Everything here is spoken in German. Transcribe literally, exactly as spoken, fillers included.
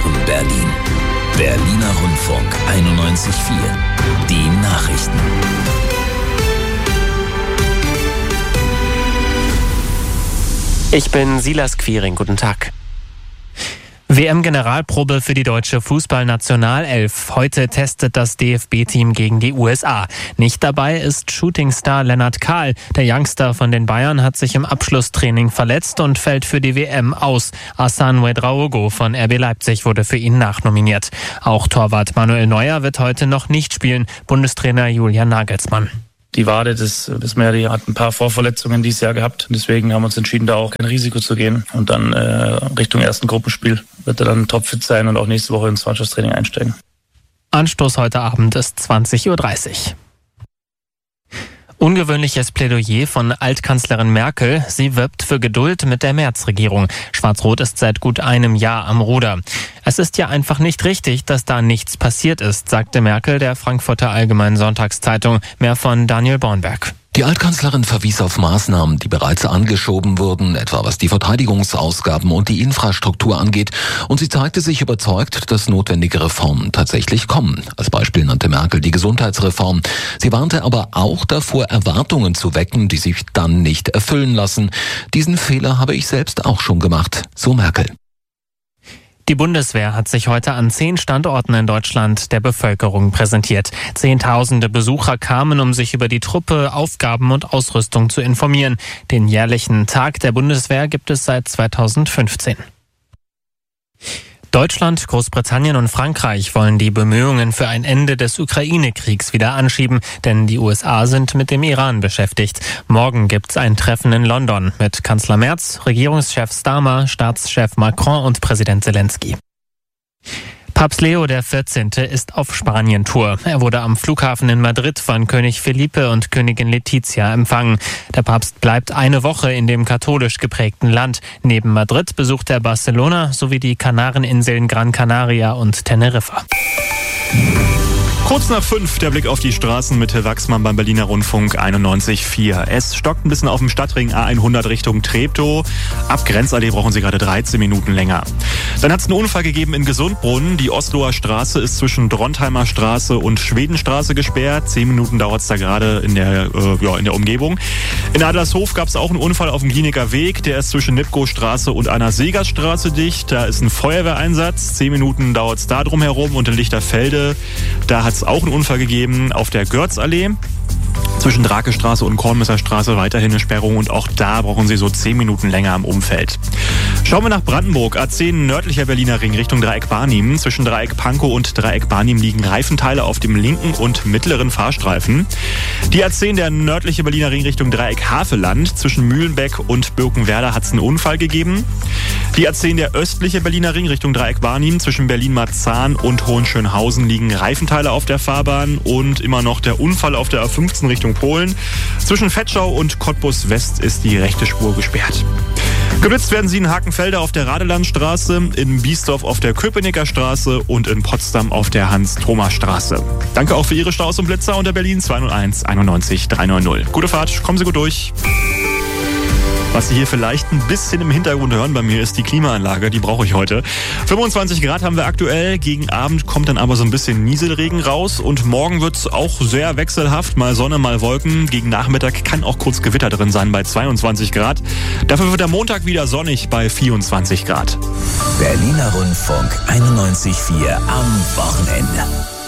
präsentieren Berlin. Berliner Rundfunk einundneunzig Komma vier. Die Nachrichten. Ich bin Silas Quiring. Guten Tag. W M-Generalprobe für die deutsche Fußballnationalelf. Heute testet das D F B-Team gegen die U S A. Nicht dabei ist Shootingstar Lennart Kahl. Der Youngster von den Bayern hat sich im Abschlusstraining verletzt und fällt für die W M aus. Hassan Ouedraogo von R B Leipzig wurde für ihn nachnominiert. Auch Torwart Manuel Neuer wird heute noch nicht spielen. Bundestrainer Julian Nagelsmann. Die Wade, das, das Meer, die hat ein paar Vorverletzungen dieses Jahr gehabt. Deswegen haben wir uns entschieden, da auch kein Risiko zu gehen. Und dann äh, Richtung ersten Gruppenspiel wird er dann topfit sein und auch nächste Woche ins Mannschaftstraining einsteigen. Anstoß heute Abend ist zwanzig Uhr dreißig. Ungewöhnliches Plädoyer von Altkanzlerin Merkel. Sie wirbt für Geduld mit der Merz-Regierung. Schwarz-Rot ist seit gut einem Jahr am Ruder. Es ist ja einfach nicht richtig, dass da nichts passiert ist, sagte Merkel der Frankfurter Allgemeinen Sonntagszeitung. Mehr von Daniel Bornberg. Die Altkanzlerin verwies auf Maßnahmen, die bereits angeschoben wurden, etwa was die Verteidigungsausgaben und die Infrastruktur angeht. Und sie zeigte sich überzeugt, dass notwendige Reformen tatsächlich kommen. Als Beispiel nannte Merkel die Gesundheitsreform. Sie warnte aber auch davor, Erwartungen zu wecken, die sich dann nicht erfüllen lassen. Diesen Fehler habe ich selbst auch schon gemacht, so Merkel. Die Bundeswehr hat sich heute an zehn Standorten in Deutschland der Bevölkerung präsentiert. Zehntausende Besucher kamen, um sich über die Truppe, Aufgaben und Ausrüstung zu informieren. Den jährlichen Tag der Bundeswehr gibt es seit zweitausendfünfzehn. Deutschland, Großbritannien und Frankreich wollen die Bemühungen für ein Ende des Ukraine-Kriegs wieder anschieben, denn die U S A sind mit dem Iran beschäftigt. Morgen gibt's ein Treffen in London mit Kanzler Merz, Regierungschef Starmer, Staatschef Macron und Präsident Zelensky. Papst Leo der vierzehnte ist auf Spanien-Tour. Er wurde am Flughafen in Madrid von König Felipe und Königin Letizia empfangen. Der Papst bleibt eine Woche in dem katholisch geprägten Land. Neben Madrid besucht er Barcelona sowie die Kanareninseln Gran Canaria und Teneriffa. Kurz nach fünf der Blick auf die Straßen mit Till Wachsmann beim Berliner Rundfunk einundneunzig Komma vier. Es stockt ein bisschen auf dem Stadtring A hundert Richtung Treptow. Ab Grenzallee brauchen Sie gerade dreizehn Minuten länger. Dann hat es einen Unfall gegeben in Gesundbrunnen. Die Osloer Straße ist zwischen Drontheimer Straße und Schwedenstraße gesperrt. Zehn Minuten dauert es da gerade in der, äh, ja, in der Umgebung. In Adlershof gab es auch einen Unfall auf dem Kliniker Weg. Der ist zwischen Nipkow-Straße und einer Segersstraße dicht. Da ist ein Feuerwehreinsatz. Zehn Minuten dauert es da drum herum. Und in Lichterfelde, da hat es auch einen Unfall gegeben auf der Görzallee. Zwischen Drakestraße und Kornmesserstraße weiterhin eine Sperrung und auch da brauchen Sie so zehn Minuten länger am Umfeld. Schauen wir nach Brandenburg. A zehn nördlicher Berliner Ring Richtung Dreieck Barnim. Zwischen Dreieck Pankow und Dreieck Barnim liegen Reifenteile auf dem linken und mittleren Fahrstreifen. Die A zehn der nördliche Berliner Ring Richtung Dreieck Havelland. Zwischen Mühlenbeck und Birkenwerder hat es einen Unfall gegeben. Die A zehn der östliche Berliner Ring Richtung Dreieck Barnim. Zwischen Berlin-Marzahn und Hohenschönhausen liegen Reifenteile auf der Fahrbahn und immer noch der Unfall auf der A fünfzehn Richtung Polen. Zwischen Vetschau und Cottbus West ist die rechte Spur gesperrt. Geblitzt werden sie in Hakenfelde auf der Radelandstraße, in Biesdorf auf der Köpenicker Straße und in Potsdam auf der Hans-Thoma-Straße. Danke auch für Ihre Staus und Blitzer unter Berlin zwei null eins einundneunzig dreihundertneunzig. Gute Fahrt, kommen Sie gut durch. Was Sie hier vielleicht ein bisschen im Hintergrund hören bei mir, ist die Klimaanlage. Die brauche ich heute. fünfundzwanzig Grad haben wir aktuell. Gegen Abend kommt dann aber so ein bisschen Nieselregen raus. Und morgen wird es auch sehr wechselhaft. Mal Sonne, mal Wolken. Gegen Nachmittag kann auch kurz Gewitter drin sein bei zweiundzwanzig Grad. Dafür wird der Montag wieder sonnig bei vierundzwanzig Grad. Berliner Rundfunk einundneunzig Komma vier am Wochenende.